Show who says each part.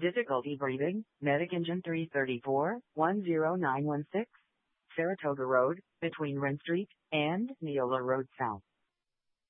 Speaker 1: Difficulty breathing, Medic Engine 334, 10916, Saratoga Road, between Wren Street and Neola Road South.